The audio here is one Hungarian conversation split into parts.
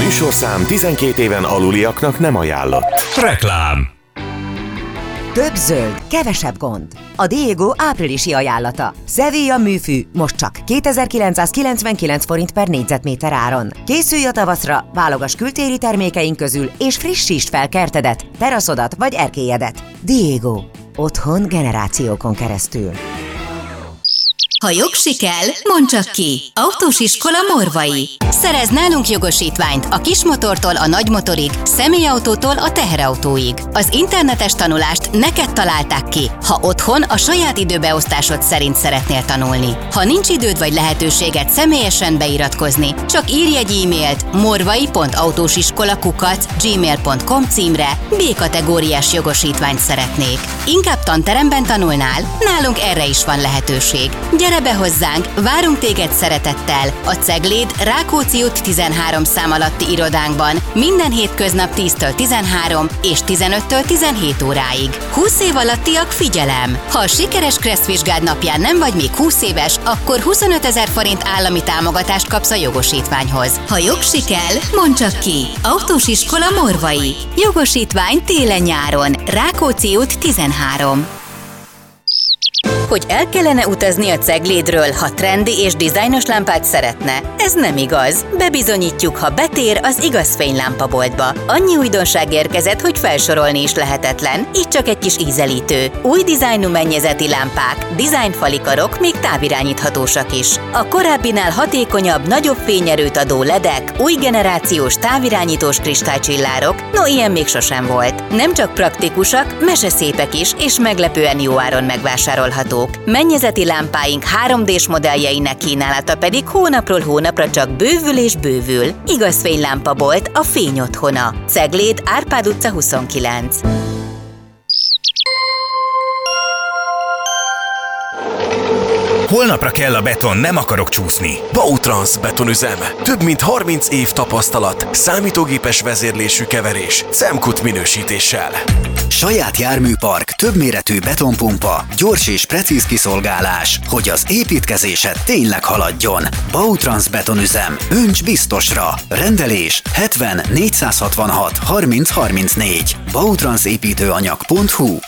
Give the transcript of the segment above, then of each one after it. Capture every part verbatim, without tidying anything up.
műsorszám tizenkét éven aluliaknak nem ajánlott. Reklám. Több zöld, kevesebb gond. A Diego áprilisi ajánlata. Sevilla műfű, most csak kétezer-kilencszázkilencvenkilenc forint per négyzetméter áron. Készülj a tavaszra, válogass kültéri termékeink közül, és frissítsd fel kertedet, teraszodat vagy erkélyedet. Diego. Otthon generációkon keresztül. Ha jogsi kell, mondd csak ki! Autós iskola Morvai. Szerez nálunk jogosítványt a kismotortól a nagymotorig, személyautótól a teherautóig. Az internetes tanulást neked találták ki, ha otthon a saját időbeosztásod szerint szeretnél tanulni. Ha nincs időd vagy lehetőséged személyesen beiratkozni, csak írj egy e-mailt morvai pont autósiskola kukac gmail pont com címre, B-kategóriás jogosítványt szeretnék. Inkább tanteremben tanulnál? Nálunk erre is van lehetőség. Gyere be hozzánk, várunk téged szeretettel a Cegléd Rákóczi út tizenhárom szám alatti irodánkban minden hétköznap tíztől tizenhárom és tizenöttől tizenhét óráig. húsz év alattiak figyelem! Ha a sikeres kresszvizsgád napján nem vagy még húsz éves, akkor huszonötezer forint állami támogatást kapsz a jogosítványhoz. Ha jogsi kell, mondd csak ki! Autós iskola Morvai. Jogosítvány télen-nyáron. Rákóczi út tizenhárom. Hogy el kellene utazni a Ceglédről, ha trendi és dizájnos lámpát szeretne. Ez nem igaz. Bebizonyítjuk, ha betér az igaz fénylámpaboltba. Annyi újdonság érkezett, hogy felsorolni is lehetetlen, így csak egy kis ízelítő. Új dizájnú mennyezeti lámpák, dizájnfalikarok, még távirányíthatósak is. A korábbinál hatékonyabb, nagyobb fényerőt adó ledek, új generációs távirányítós kristálycsillárok, no ilyen még sosem volt. Nem csak praktikusak, meseszépek is, és meglepően jó áron megvásárolhatók. Mennyezeti lámpáink három dés modelljeinek kínálata pedig hónapról hónapra csak bővül és bővül. Igaz fénylámpabolt, a fény otthona. Cegléd, Árpád utca huszonkilenc. Holnapra kell a beton, nem akarok csúszni. Bautrans betonüzem. Több mint harminc év tapasztalat, számítógépes vezérlésű keverés, Cemkut minősítéssel. Saját járműpark, többméretű betonpumpa, gyors és precíz kiszolgálás, hogy az építkezésed tényleg haladjon. Bautrans betonüzem. Önts biztosra. Rendelés hetven négyszázhatvanhat harminc harmincnégy. bautransépítőanyag pont hu.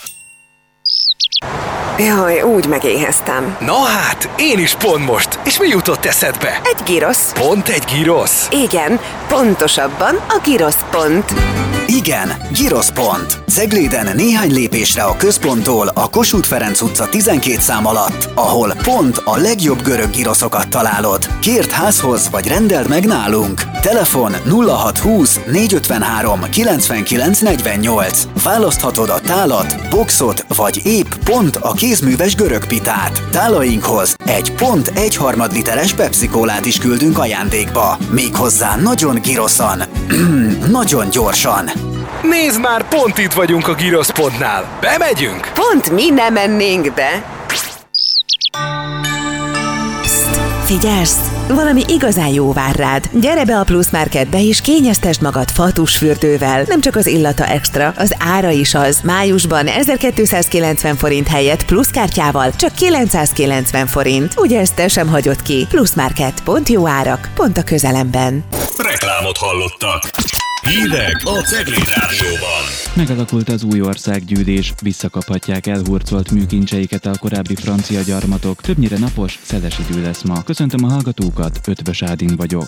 Jaj, úgy megéheztem. Na hát, én is pont most. És mi jutott eszedbe? Egy girosz. Pont egy girosz? Igen, pontosabban a Girosz pont. Igen, Girosz pont. Cegléden néhány lépésre a központtól a Kossuth Ferenc utca tizenkét szám alatt, ahol pont a legjobb görög giroszokat találod. Kérd házhoz vagy rendeld meg nálunk. Telefon nulla hat húsz négyszázötvenhárom kilencvenkilenc negyvennyolc. Választhatod a tálat, boxot vagy épp pont a kézműves görög pitát. Tálainkhoz egy pont egy harmad literes Pepsi-kólát is küldünk ajándékba. Méghozzá nagyon giroszan. Nagyon gyorsan. Nézd már, pont itt vagyunk a Girosz pontnál. Bemegyünk? Pont mi nem mennénk be. Psst, figyelsz! Valami igazán jó vár rád. Gyere be a Plusz Marketbe és kényeztesd magad fatusfürdővel. Nem csak az illata extra, az ára is az. Májusban ezerkétszázkilencven forint helyett pluszkártyával csak kilencszázkilencven forint. Ugye ezt te sem hagyod ki? Plusz Market. Pont jó árak, pont a közelemben. Reklámot hallottak. Hírek a Cegléd Rádióban. Megalakult az új országgyűlés, visszakaphatják elhurcolt műkincseiket a korábbi francia gyarmatok. Többnyire napos, szeles idő lesz ma. Köszöntöm a hallgatókat, Ötvös Ádin vagyok.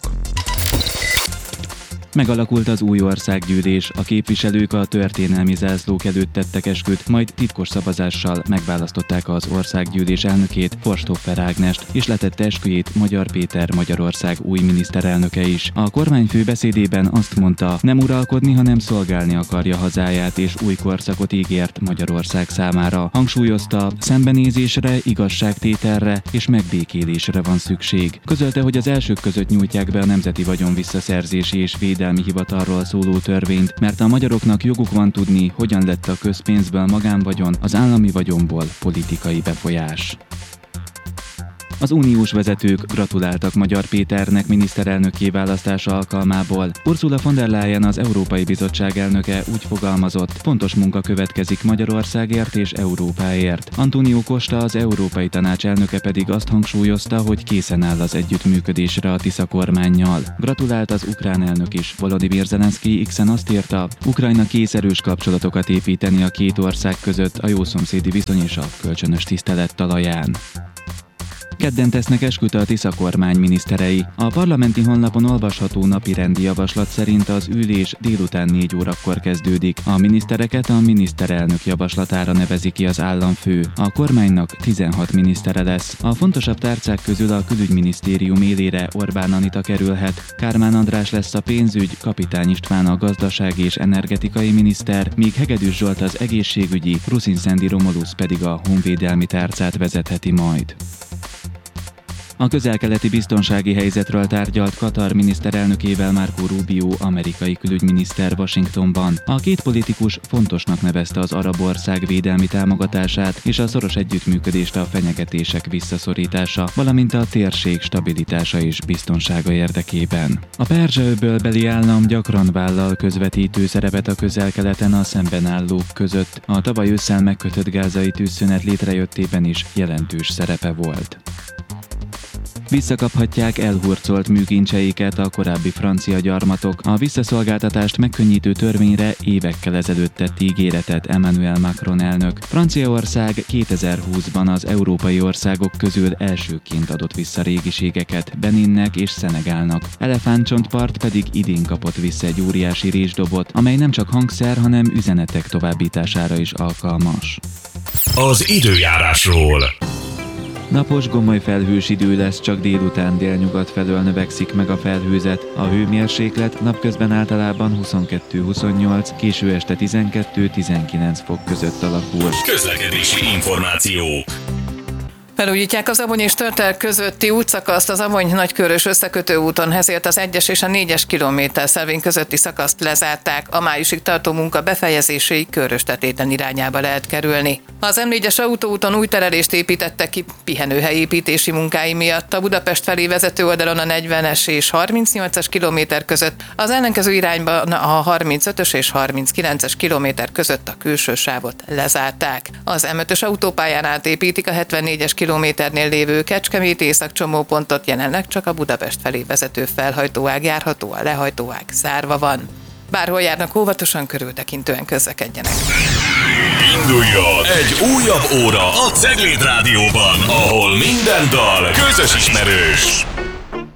Megalakult az új országgyűlés, a képviselők a történelmi zászlók előtt tettek esküt, majd titkos szavazással megválasztották az országgyűlés elnökét, Forsthoffer Ágnest, és letette esküjét Magyar Péter Magyarország új miniszterelnöke is. A kormányfő beszédében azt mondta, nem uralkodni, hanem szolgálni akarja hazáját, és új korszakot ígért Magyarország számára. Hangsúlyozta, szembenézésre, igazságtételre és megbékélésre van szükség. Közölte, hogy az elsők között nyújtják be a nemzeti vagyon visszaszerzési és védelmi hivatalról szóló törvényt, mert a magyaroknak joguk van tudni, hogyan lett a közpénzből magánvagyon, az állami vagyonból politikai befolyás. Az uniós vezetők gratuláltak Magyar Péternek miniszterelnök kiválasztása alkalmából. Ursula von der Leyen, az Európai Bizottság elnöke úgy fogalmazott, fontos munka következik Magyarországért és Európáért. Antonio Costa, az Európai Tanács elnöke pedig azt hangsúlyozta, hogy készen áll az együttműködésre a Tisza kormánnyal. Gratulált az ukrán elnök is. Volodymyr Zelenszky X-en azt írta, Ukrajna kész erős kapcsolatokat építeni a két ország között a jószomszédi viszony és a kölcsönös tisztelet talaján. Kedden tesznek esküt a Tisza kormány miniszterei. A parlamenti honlapon olvasható napirendi javaslat szerint az ülés délután négy órakor kezdődik. A minisztereket a miniszterelnök javaslatára nevezi ki az államfő. A kormánynak tizenhat minisztere lesz. A fontosabb tárcák közül a külügyminisztérium élére Orbán Anita kerülhet, Kármán András lesz a pénzügy, Kapitány István a gazdasági és energetikai miniszter, míg Hegedűs Zsolt az egészségügyi, Rusin-Szendi Romulusz pedig a honvédelmi tárcát vezetheti majd. A közel-keleti biztonsági helyzetről tárgyalt Katar miniszterelnökével Marco Rubio amerikai külügyminiszter Washingtonban. A két politikus fontosnak nevezte az arab ország védelmi támogatását és a szoros együttműködést a fenyegetések visszaszorítása, valamint a térség stabilitása és biztonsága érdekében. A Perzsa-öbölbeli állam gyakran vállal közvetítő szerepet a közel-keleten a szemben állók között. A tavaly ősszel megkötött gázai tűzszünet létrejöttében is jelentős szerepe volt. Visszakaphatják elhurcolt műkincseiket a korábbi francia gyarmatok. A visszaszolgáltatást megkönnyítő törvényre évekkel ezelőtt tett ígéretet Emmanuel Macron elnök. Franciaország kétezer-húszban az európai országok közül elsőként adott vissza régiségeket Beninnek és Szenegálnak. Elefántcsontpart pedig idén kapott vissza egy óriási rizsdobot, amely nem csak hangszer, hanem üzenetek továbbítása is alkalmas. Az időjárásról. Napos, gomoly felhős idő lesz, csak délután délnyugat felől növekszik meg a felhőzet. A hőmérséklet napközben általában huszonkettő-huszonnyolc, késő este tizenkettő-tizenkilenc fok között alakul. Közlekedési információk. Felújítják az Abony és Törtel közötti útszakaszt, az Abony Nagykörös összekötő úton, ezért az egyes és a négyes kilométer szelvény közötti szakaszt lezárták, a májusig tartó munka befejezéséig Körös-Tetéten irányába lehet kerülni. Az M négyes autóúton új terelést építettek ki pihenőhely építési munkái miatt. A Budapest felé vezető oldalon a negyvenes és harmincnyolcas kilométer között, az ellenkező irányban a harmincötös és harminckilences kilométer között a külső sávot lezárták. Az M ötös autópályán átépítik a hetvennégyes kilométernél lévő Kecskemét észak csomópontot, jelenleg csak a Budapest felé vezető felhajtóág járható, a lehajtóág zárva van. Bárhol járnak, óvatosan, körültekintően közlekedjenek. Induljon egy újabb óra a Cegléd Rádióban, ahol minden dal közös ismerős.